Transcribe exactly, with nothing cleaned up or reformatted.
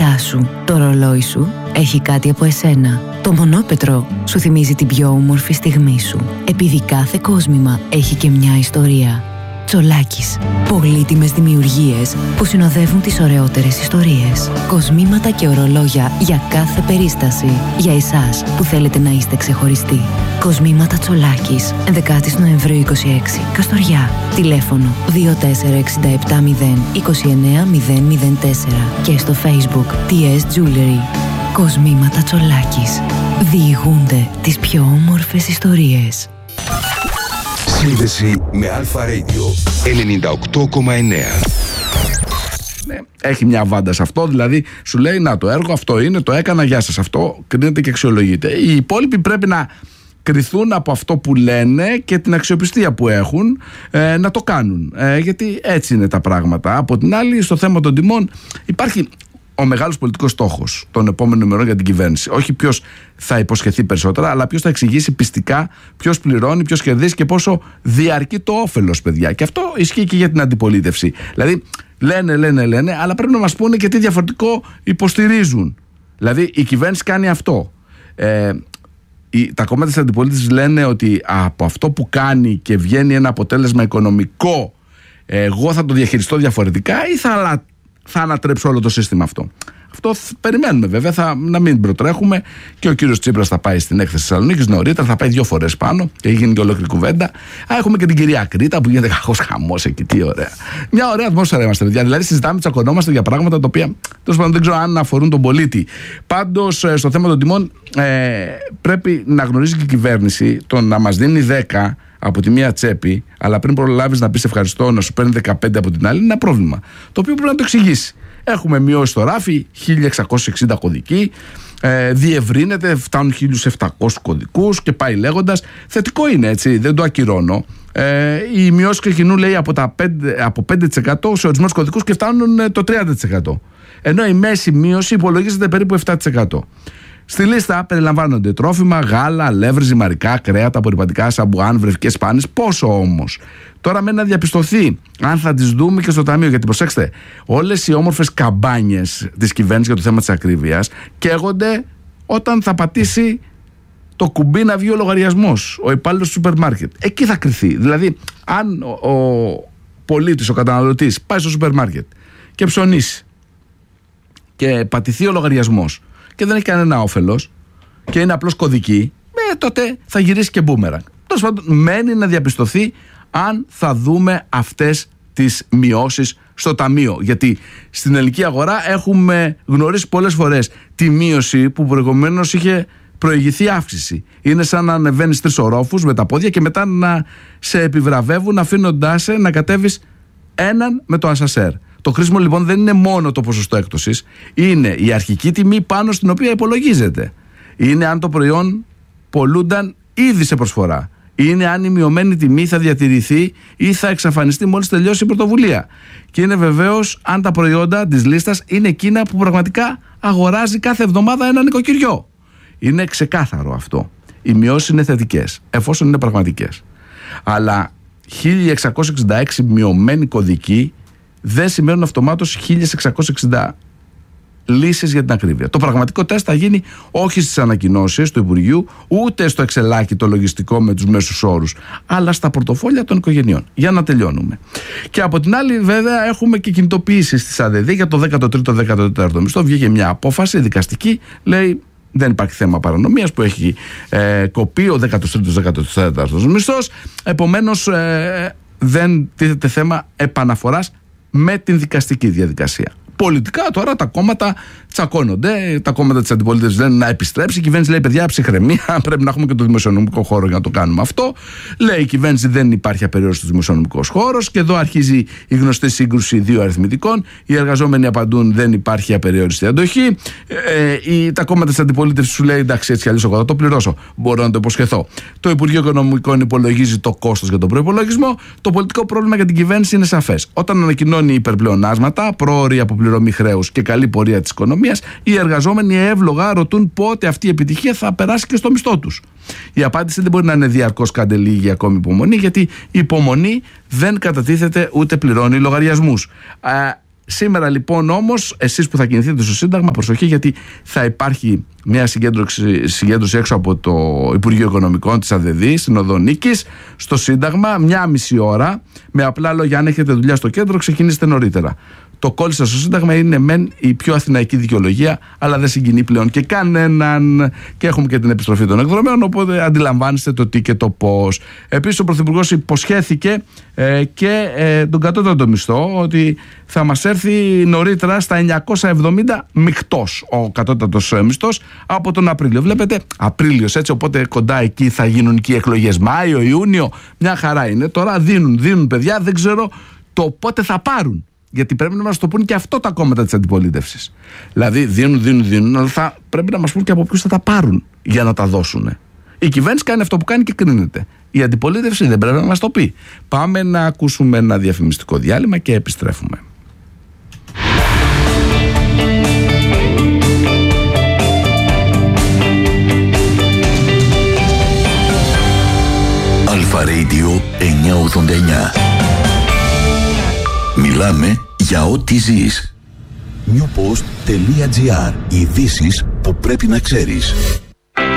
κινητά σου, το ρολόι σου έχει κάτι από εσένα. Το μονόπετρο σου θυμίζει την πιο όμορφη στιγμή σου. Επειδή κάθε κόσμημα έχει και μια ιστορία. Τσολάκης. Πολύτιμες δημιουργίες που συνοδεύουν τις ωραιότερες ιστορίες. Κοσμήματα και ορολόγια για κάθε περίσταση. Για εσάς που θέλετε να είστε ξεχωριστοί. Κοσμήματα Τσολάκης. δέκα Νοεμβρίου είκοσι έξι. Καστοριά. Τηλέφωνο δύο τέσσερα έξι επτά μηδέν είκοσι εννέα μηδέν μηδέν τέσσερα. Και στο Facebook τι ες Jewelry. Κοσμήματα Τσολάκης. Διηγούνται τις πιο όμορφες ιστορίες. Σύνδεση με Αλφα Radio ενενήντα οκτώ κόμμα εννέα. Ναι, έχει μια βάντα σε αυτό, δηλαδή σου λέει να το έργο αυτό είναι, το έκανα, γεια σας, αυτό κρίνεται και αξιολογείται. Οι υπόλοιποι πρέπει να κριθούν από αυτό που λένε και την αξιοπιστία που έχουν ε, να το κάνουν, ε, γιατί έτσι είναι τα πράγματα. Από την άλλη, στο θέμα των τιμών υπάρχει ο μεγάλος πολιτικός στόχος των επόμενων ημερών για την κυβέρνηση. Όχι ποιος θα υποσχεθεί περισσότερα, αλλά ποιος θα εξηγήσει πιστικά ποιος πληρώνει, ποιος κερδίζει και πόσο διαρκεί το όφελος, παιδιά. Και αυτό ισχύει και για την αντιπολίτευση. Δηλαδή, λένε, λένε, λένε, αλλά πρέπει να μας πούνε και τι διαφορετικό υποστηρίζουν. Δηλαδή, η κυβέρνηση κάνει αυτό. Ε, οι, τα κόμματα της αντιπολίτευσης λένε ότι από αυτό που κάνει και βγαίνει ένα αποτέλεσμα οικονομικό, εγώ θα το διαχειριστώ διαφορετικά ή θα θα ανατρέψω όλο το σύστημα αυτό. Αυτό περιμένουμε βέβαια, θα, να μην προτρέχουμε. Και ο κύριος Τσίπρας θα πάει στην έκθεση Θεσσαλονίκης νωρίτερα, θα πάει δύο φορές πάνω και έχει γίνει και ολόκληρη κουβέντα. Α, έχουμε και την κυρία Κρήτα που γίνεται κακός χαμός εκεί, τι ωραία. Μια ωραία ατμόσφαιρα είμαστε, παιδιά. Δηλαδή συζητάμε, τσακωνόμαστε για πράγματα τα οποία τέλος πάντων δεν ξέρω αν αφορούν τον πολίτη. Πάντως στο θέμα των τιμών ε, πρέπει να γνωρίζει και η κυβέρνηση το να μας δίνει δέκα από τη μία τσέπη, αλλά πριν προλάβεις να πεις ευχαριστώ να σου παίρνει δεκαπέντε από την άλλη, είναι ένα πρόβλημα. Το οποίο πρέπει να το εξηγήσει. Έχουμε μειώσει το ράφι, χίλια εξακόσιοι εξήντα κωδικοί, ε, διευρύνεται, φτάνουν χίλιους επτακόσιους κωδικούς και πάει λέγοντας. Θετικό είναι, έτσι, δεν το ακυρώνω. Ε, οι μειώσεις ξεκινούν, λέει, από, τα πέντε, από πέντε τοις εκατό σε ορισμένους κωδικούς και φτάνουν ε, το τριάντα τοις εκατό. Ενώ η μέση μείωση υπολογίζεται περίπου επτά τοις εκατό. Στη λίστα περιλαμβάνονται τρόφιμα, γάλα, αλεύρι, ζυμαρικά, κρέατα, απορριπαντικά, σαμπουάν, βρεφικές πάνες. Πόσο όμως? Τώρα μένει να διαπιστωθεί αν θα τις δούμε και στο ταμείο. Γιατί προσέξτε, όλες οι όμορφες καμπάνιες της κυβέρνησης για το θέμα της ακρίβειας καίγονται όταν θα πατήσει το κουμπί να βγει ο λογαριασμός, ο υπάλληλος του σούπερ μάρκετ. Εκεί θα κριθεί. Δηλαδή, αν ο, ο πολίτης, ο καταναλωτής πάει στο σούπερ μάρκετ και ψωνίσει και πατηθεί ο λογαριασμός και δεν έχει κανένα όφελος και είναι απλώς κωδική, ε, τότε θα γυρίσει και μπούμεραγκ. Τέλος πάντων, μένει να διαπιστωθεί αν θα δούμε αυτές τις μειώσεις στο ταμείο. Γιατί στην ελληνική αγορά έχουμε γνωρίσει πολλές φορές τη μείωση που προηγουμένως είχε προηγηθεί αύξηση. Είναι σαν να ανεβαίνεις τρεις ορόφους με τα πόδια και μετά να σε επιβραβεύουν αφήνοντάς σε να κατέβεις έναν με το ασανσέρ. Το κρίσιμο λοιπόν δεν είναι μόνο το ποσοστό έκπτωσης, είναι η αρχική τιμή πάνω στην οποία υπολογίζεται. Είναι αν το προϊόν πολλούνταν ήδη σε προσφορά. Είναι αν η μειωμένη τιμή θα διατηρηθεί ή θα εξαφανιστεί μόλις τελειώσει η πρωτοβουλία. Και είναι βεβαίως αν τα προϊόντα της λίστας είναι εκείνα που πραγματικά αγοράζει κάθε εβδομάδα ένα νοικοκυριό. Είναι ξεκάθαρο αυτό. Οι μειώσεις είναι θετικές, εφόσον είναι πραγματικές. Αλλά χίλια εξακόσιοι εξήντα έξι μειωμένοι κωδικοί δεν σημαίνουν αυτομάτως χίλια εξακόσιοι εξήντα λύσεις για την ακρίβεια. Το πραγματικό τεστ θα γίνει όχι στις ανακοινώσεις του Υπουργείου, ούτε στο εξελάκι το λογιστικό με τους μέσους όρους, αλλά στα πορτοφόλια των οικογενειών. Για να τελειώνουμε. Και από την άλλη, βέβαια, έχουμε και κινητοποιήσεις της ΑΔΔ για το δέκατο τρίτο δέκατο τέταρτο μισθό. Βγήκε μια απόφαση δικαστική, λέει δεν υπάρχει θέμα παρανομίας που έχει ε, κοπεί ο δέκατος τρίτος δέκατο τέταρτος μισθός. Επομένως, ε, δεν τίθεται θέμα επαναφοράς με την δικαστική διαδικασία. Πολιτικά τώρα τα κόμματα τσακώνονται. Τα κόμματα της αντιπολίτευσης λένε να επιστρέψει. Η κυβέρνηση λέει: παιδιά, ψυχραιμία. Πρέπει να έχουμε και το δημοσιονομικό χώρο για να το κάνουμε αυτό. Λέει η κυβέρνηση: δεν υπάρχει απεριόριστος δημοσιονομικός χώρος. Και εδώ αρχίζει η γνωστή σύγκρουση δύο αριθμητικών. Οι εργαζόμενοι απαντούν: δεν υπάρχει απεριόριστη αντοχή. Ε, η, τα κόμματα της αντιπολίτευσης σου λέει: εντάξει, έτσι κι αλλιώς εγώ θα το πληρώσω. Μπορώ να το υποσχεθώ. Το Υπουργείο Οικονομικών υπολογίζει το κόστος για τον προϋπολογισμό. Το πολιτικό πρόβλημα για την κυβέρνηση είναι σαφές. Όταν ανακοινώνει υπερπλεονάσματα, πρόορη αποπληρωμή χρέους και καλή πορεία της οικονομίας, οι εργαζόμενοι εύλογα ρωτούν πότε αυτή η επιτυχία θα περάσει και στο μισθό τους. Η απάντηση δεν μπορεί να είναι διαρκώς κάντε λίγη ακόμη υπομονή, γιατί η υπομονή δεν κατατίθεται ούτε πληρώνει λογαριασμούς. Α, Σήμερα λοιπόν όμως, εσείς που θα κινηθείτε στο Σύνταγμα, προσοχή, γιατί θα υπάρχει μια συγκέντρωση, συγκέντρωση έξω από το Υπουργείο Οικονομικών της ΑΔΕΔΗ, στην Οδό Νίκης, στο Σύνταγμα, μια μισή ώρα. Με απλά λόγια, αν έχετε δουλειά στο κέντρο, ξεκινήστε νωρίτερα. Το κόλλησα στο Σύνταγμα είναι μεν η πιο αθηναϊκή δικαιολογία, αλλά δεν συγκινεί πλέον και κανέναν. Και έχουμε και την επιστροφή των εκδρομέων, οπότε αντιλαμβάνεστε το τι και το πώς. Επίσης, ο Πρωθυπουργός υποσχέθηκε ε, και ε, τον κατώτατο μισθό ότι θα μας έρθει νωρίτερα στα εννιακόσια εβδομήντα μεικτός ο κατώτατος μισθός από τον Απρίλιο. Βλέπετε, Απρίλιος, έτσι, οπότε κοντά εκεί θα γίνουν και οι εκλογές. Μάιο, Ιούνιο, μια χαρά είναι. Τώρα δίνουν, δίνουν παιδιά, δεν ξέρω το πότε θα πάρουν. Γιατί πρέπει να μας το πούν και αυτό τα κόμματα της αντιπολίτευσης. Δηλαδή δίνουν, δίνουν, δίνουν, αλλά θα πρέπει να μας πούν και από ποιους θα τα πάρουν για να τα δώσουν. Η κυβέρνηση κάνει αυτό που κάνει και κρίνεται. Η αντιπολίτευση δεν πρέπει να μας το πει. Πάμε να ακούσουμε ένα διαφημιστικό διάλειμμα και επιστρέφουμε. Αλφα Radio εννιακόσια ογδόντα εννιά. Μιλάμε για ό,τι ζεις. Newpost.gr. Ειδήσεις που πρέπει να ξέρεις.